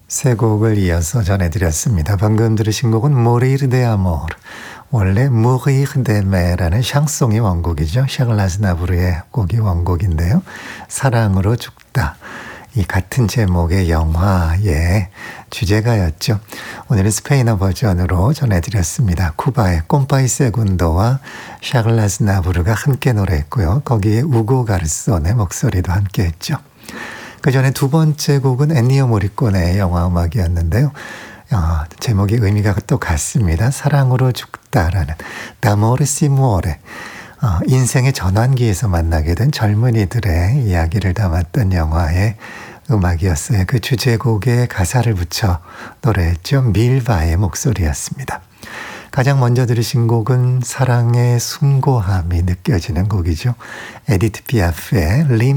세 곡을 이어서 전해드렸습니다. 방금 들으신 곡은 Mourir de Amour, 원래 Mourir d'Aimer라는 샹송이 원곡이죠. 샤를 아즈나브르의 곡이 원곡인데요. 사랑으로 죽다. 이 같은 제목의 영화의 주제가였죠. 오늘은 스페인어 버전으로 전해드렸습니다. 쿠바의 꼼파이 세군도와 샤를 아즈나브르가 함께 노래했고요. 거기에 우고 가르손의 목소리도 함께했죠. 그 전에 두 번째 곡은 엔니오 모리코네의 영화 음악이었는데요. 제목이 의미가 또 같습니다. 사랑으로 죽다라는 D'amore si muore. 인생의 전환기에서 만나게 된 젊은이들의 이야기를 담았던 영화의 음악이었어요. 그 주제곡에 가사를 붙여 노래했죠. 밀바의 목소리였습니다. 가장 먼저 들으신 곡은 사랑의 숭고함이 느껴지는 곡이죠. 에디트 피아프의